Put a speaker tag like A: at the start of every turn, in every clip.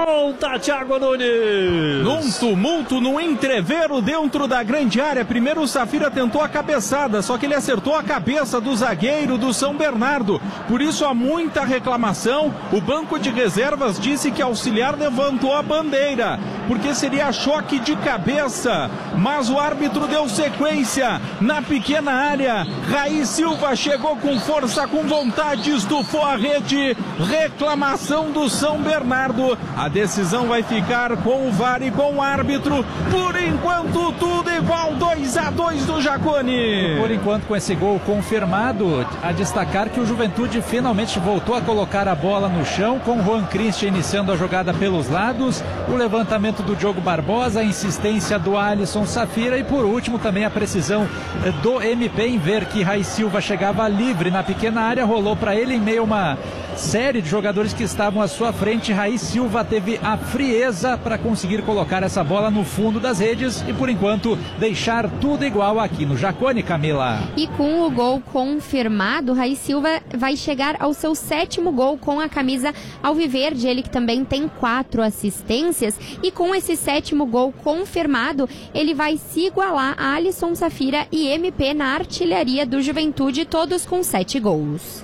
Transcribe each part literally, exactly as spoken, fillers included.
A: volta, Thiago Nunes.
B: Num tumulto, no entrevero dentro da grande área, primeiro o Safira tentou a cabeçada, só que ele acertou a cabeça do zagueiro do São Bernardo. Por isso há muita reclamação. O banco de reservas disse que auxiliar levantou a bandeira, porque seria choque de cabeça. Mas o árbitro deu sequência na pequena área. Raí Silva chegou com força, com vontade, estufou a rede. Reclamação do São Bernardo. A decisão vai ficar com o V A R e com o árbitro. Por enquanto, tudo igual, dois a dois do Jaconi.
C: Por enquanto, com esse gol confirmado, a destacar que o Juventude finalmente voltou a colocar a bola no chão, com o Juan Christian iniciando a jogada pelos lados, o levantamento do Diogo Barbosa, a insistência do Alisson Safira e, por último, também a precisão do M P em ver que Raí Silva chegava livre na pequena área, rolou para ele em meio a uma série de jogadores que estavam à sua frente. Raí Silva teve a frieza para conseguir colocar essa bola no fundo das redes e, por enquanto, deixar tudo igual aqui no Jaconi, Camila.
D: E com o gol confirmado, Raí Silva vai chegar ao seu sétimo gol com a camisa alviverde, ele que também tem quatro assistências, e com esse sétimo gol confirmado, ele vai se igualar a Alisson Safira e M P na artilharia do Juventude, todos com sete gols.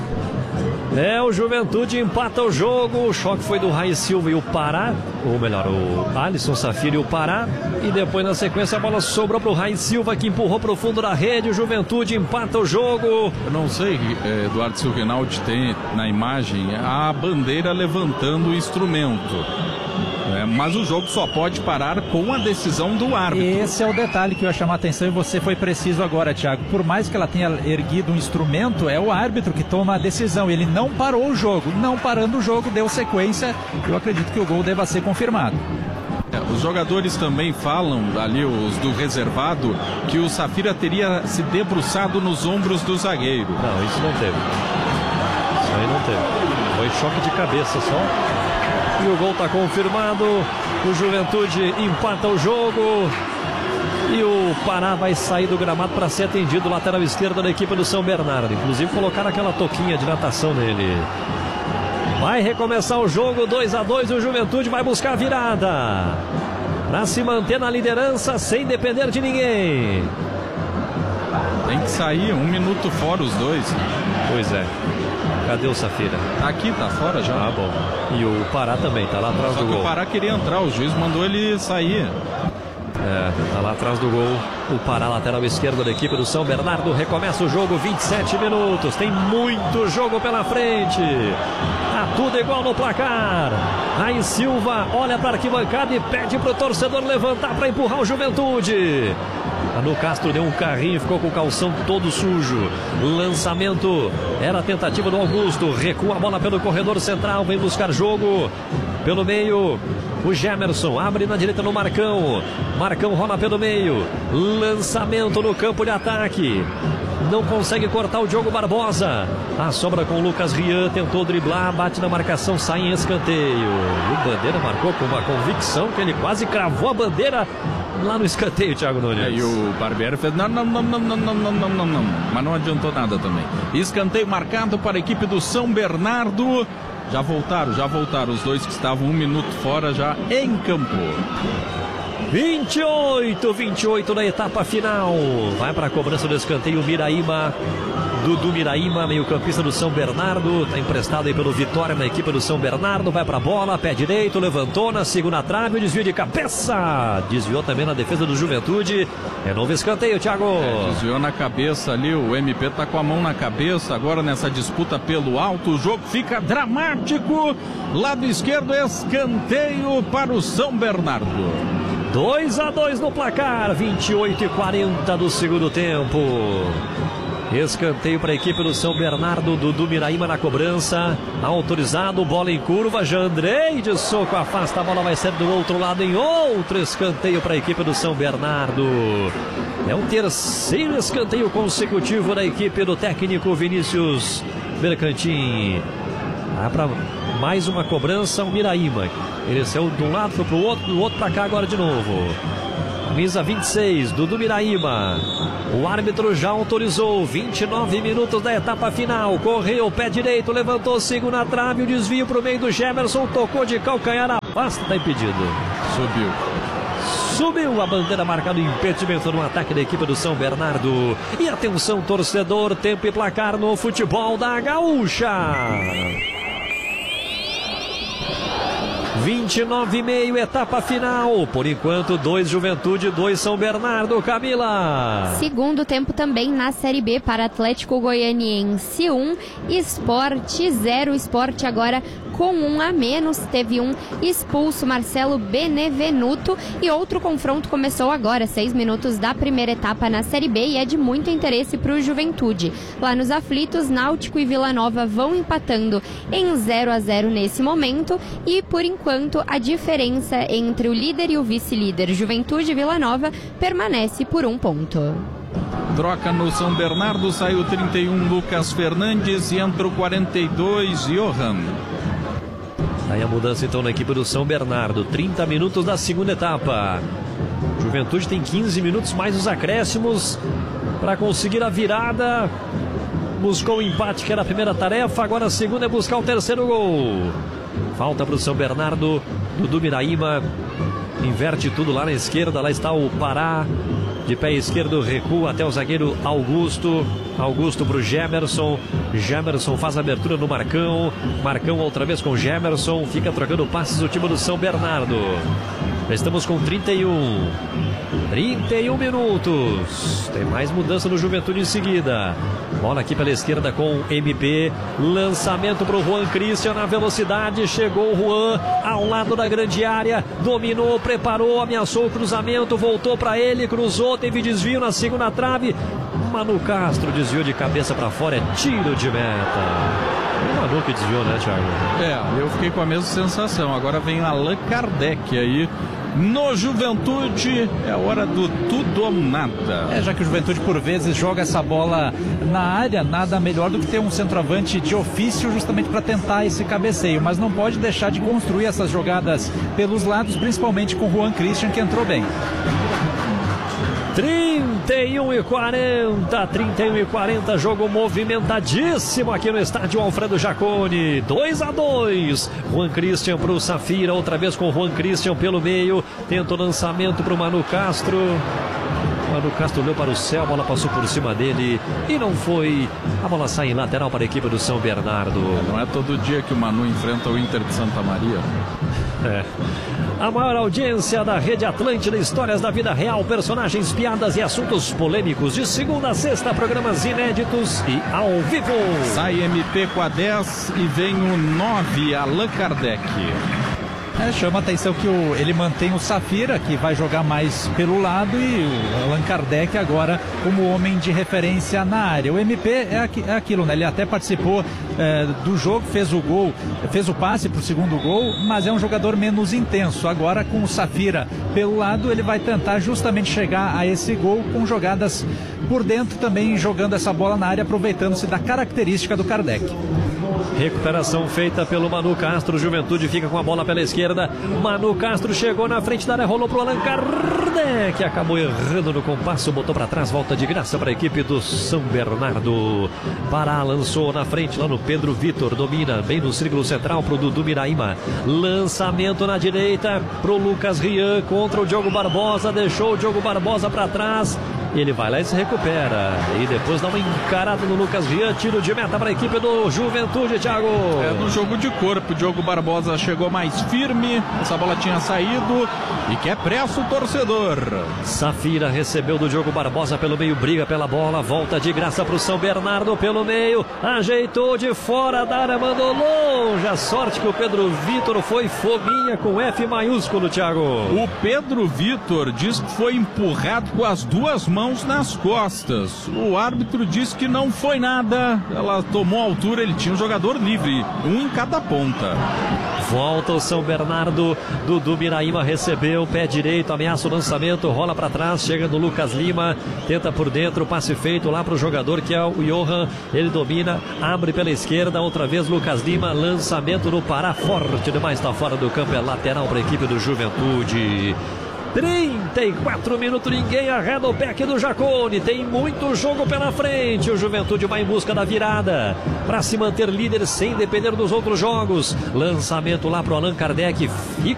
A: É, o Juventude empata o jogo. O choque foi do Raí Silva e o Pará, ou melhor, o Alisson Safira e o Pará. E depois, na sequência, a bola sobrou para o Raí Silva, que empurrou para o fundo da rede. O Juventude empata o jogo.
B: Eu não sei, Eduardo, se o Reinaldo tem na imagem a bandeira levantando o instrumento. É, mas o jogo só pode parar com a decisão do árbitro.
C: Esse é o detalhe que eu ia chamar a atenção e você foi preciso agora, Thiago. Por mais que ela tenha erguido um instrumento, é o árbitro que toma a decisão. Ele não parou o jogo. Não parando o jogo, deu sequência. Eu acredito que o gol deva ser confirmado.
B: É, os jogadores também falam, ali os do reservado, que o Safira teria se debruçado nos ombros do zagueiro.
A: Não, isso não teve. Isso aí não teve. Foi choque de cabeça só. E o gol está confirmado. O Juventude empata o jogo. E o Pará vai sair do gramado para ser atendido. Lateral esquerdo da equipe do São Bernardo. Inclusive colocaram aquela toquinha de natação nele. Vai recomeçar o jogo, dois a dois. O Juventude vai buscar a virada para se manter na liderança sem depender de ninguém.
B: Tem que sair, um minuto fora os dois.
A: Pois é. Cadê o Safira?
B: Tá aqui, tá fora já.
A: Ah, bom. E o Pará também, tá lá atrás
B: Só
A: do
B: que
A: gol.
B: O Pará queria entrar, o juiz mandou ele sair.
A: É, tá lá atrás do gol. O Pará, lateral esquerdo da equipe do São Bernardo. Recomeça o jogo, vinte e sete minutos. Tem muito jogo pela frente. Tá tudo igual no placar. Raí Silva olha para a arquibancada e pede pro torcedor levantar para empurrar o Juventude. Manu Castro deu um carrinho e ficou com o calção todo sujo. Lançamento, era a tentativa do Augusto. Recua a bola pelo corredor central, vem buscar jogo. Pelo meio, o Gemerson abre na direita no Marcão. Marcão rola pelo meio. Lançamento no campo de ataque. Não consegue cortar o Diogo Barbosa. A sobra com o Lucas Rian, tentou driblar, bate na marcação, sai em escanteio. E o Bandeira marcou com uma convicção que ele quase cravou a bandeira lá no escanteio, Thiago Nunes.
B: É, e o Barbieri fez não, não, não, não, não, não, não, não, não, não. Mas não adiantou nada também. Escanteio marcado para a equipe do São Bernardo. Já voltaram, já voltaram. Os dois que estavam um minuto fora já em campo.
A: vinte e oito, vinte e oito na etapa final. Vai para a cobrança do escanteio Miraíma. Dudu Miraíma, meio campista do São Bernardo, está emprestado aí pelo Vitória na equipe do São Bernardo, vai para a bola, pé direito, levantou na segunda trave, o desvio de cabeça, desviou também na defesa do Juventude, é novo escanteio, Thiago.
B: É, desviou na cabeça ali, o M P tá com a mão na cabeça, agora nessa disputa pelo alto, o jogo fica dramático, lado esquerdo, escanteio para o São Bernardo.
A: dois a dois no placar, vinte e oito e quarenta do segundo tempo. Escanteio para a equipe do São Bernardo. Dudu Miraíma na cobrança. Autorizado, bola em curva. Jandrei de soco afasta. A bola vai ser do outro lado em outro escanteio para a equipe do São Bernardo. É o terceiro escanteio consecutivo da equipe do técnico Vinícius Mercantin. Ah, para mais uma cobrança, o Miraíma. Ele saiu de um lado, foi para o outro, do outro para cá agora de novo. Camisa vinte e seis, Dudu Miraíma. O árbitro já autorizou. vinte e nove minutos da etapa final. Correu, pé direito, levantou, segunda trave. O desvio para o meio do Gemerson. Tocou de calcanhar. A Basta, tá impedido.
B: Subiu.
A: Subiu a bandeira marcando impedimento no ataque da equipe do São Bernardo. E atenção, torcedor, tempo e placar no futebol da Gaúcha. vinte e nove e meio, etapa final. Por enquanto, dois Juventude, dois São Bernardo. Camila.
D: Segundo tempo também na Série B para Atlético Goianiense um, Sport zero. Sport agora com um a menos. Teve um expulso, Marcelo Benevenuto. E outro confronto começou agora, seis minutos da primeira etapa na Série B. E é de muito interesse para o Juventude. Lá nos aflitos, Náutico e Vila Nova vão empatando em zero a zero nesse momento. E por enquanto, a diferença entre o líder e o vice-líder, Juventude e Vila Nova, permanece por um ponto.
B: Troca no São Bernardo, saiu trinta e um Lucas Fernandes e entra o quarenta e dois Johan.
A: Aí a mudança então na equipe do São Bernardo, trinta minutos da segunda etapa. Juventude tem quinze minutos mais os acréscimos para conseguir a virada. Buscou o empate, que era a primeira tarefa, agora a segunda é buscar o terceiro gol. Falta para o São Bernardo, Dudu Miraíma inverte tudo lá na esquerda, lá está o Pará, de pé esquerdo recua até o zagueiro Augusto, Augusto para o Gemerson, Gemerson faz a abertura no Marcão, Marcão outra vez com Gemerson, fica trocando passes o time do São Bernardo. Estamos com trinta e um minutos. Tem mais mudança no Juventude em seguida. Bola aqui pela esquerda com M P. Lançamento para o Juan Christian na velocidade. Chegou o Juan ao lado da grande área. Dominou, preparou, ameaçou o cruzamento. Voltou para ele, cruzou, teve desvio na segunda trave. Manu Castro desviou de cabeça para fora. É tiro de meta. O Manu que desviou, né, Thiago?
B: É, eu fiquei com a mesma sensação. Agora vem Allan Kardec aí. No Juventude é hora do tudo ou nada.
C: É, já que o Juventude por vezes joga essa bola na área, nada melhor do que ter um centroavante de ofício justamente para tentar esse cabeceio, mas não pode deixar de construir essas jogadas pelos lados, principalmente com o Juan Christian, que entrou bem.
A: trinta e um e quarenta, trinta e um e quarenta, jogo movimentadíssimo aqui no estádio Alfredo Jaconi, dois a dois, Juan Christian para o Safira, outra vez com o Juan Christian pelo meio, tenta o lançamento para o Manu Castro, Manu Castro olhou para o céu, a bola passou por cima dele e não foi, a bola sai em lateral para a equipe do São Bernardo.
B: Não é todo dia que o Manu enfrenta o Inter de Santa Maria.
A: É. A maior audiência da Rede Atlântida, histórias da vida real, personagens, piadas e assuntos polêmicos. De segunda a sexta, programas inéditos e ao vivo.
B: Sai M P com a dez e vem o nove, Allan Kardec.
C: É, chama a atenção que o, ele mantém o Safira, que vai jogar mais pelo lado, e o Allan Kardec agora como homem de referência na área. O M P é, aqui, é aquilo, né? Ele até participou é, do jogo, fez o gol, fez o passe para o segundo gol, mas é um jogador menos intenso. Agora com o Safira pelo lado, ele vai tentar justamente chegar a esse gol com jogadas por dentro, também jogando essa bola na área, aproveitando-se da característica do Kardec.
A: Recuperação feita pelo Manu Castro. Juventude fica com a bola pela esquerda. Manu Castro chegou na frente da área, rolou pro Allan Kardec, acabou errando no compasso, botou para trás, volta de graça para a equipe do São Bernardo. Pará lançou na frente lá no Pedro Vitor, domina bem no círculo central pro Dudu Miraíma. Lançamento na direita pro Lucas Rian contra o Diogo Barbosa, deixou o Diogo Barbosa para trás. Ele vai lá e se recupera. E depois dá uma encarada no Lucas Rian. Tiro de meta para a equipe do Juventude, Thiago.
B: É no jogo de corpo. O Diogo Barbosa chegou mais firme. Essa bola tinha saído. E quer pressa o torcedor.
A: Safira recebeu do Diogo Barbosa pelo meio. Briga pela bola. Volta de graça para o São Bernardo pelo meio. Ajeitou de fora da área. Mandou longe. A sorte que o Pedro Vitor foi foguinha com F maiúsculo, Thiago.
B: O Pedro Vitor diz que foi empurrado com as duas mãos nas costas. O árbitro disse que não foi nada. Ela tomou altura, ele tinha um jogador livre, um em cada ponta.
A: Volta o São Bernardo. Dudu Miraíma recebeu, pé direito, ameaça o lançamento, rola para trás, chega no Lucas Lima, tenta por dentro, passe feito lá para o jogador que é o Johan. Ele domina, abre pela esquerda, outra vez Lucas Lima, lançamento no Pará, forte demais, está fora do campo, é lateral para a equipe do Juventude. trinta e quatro minutos, ninguém arreda o pé aqui do Jaconi. Tem muito jogo pela frente. O Juventude vai em busca da virada para se manter líder sem depender dos outros jogos. Lançamento lá para o Allan Kardec. Fica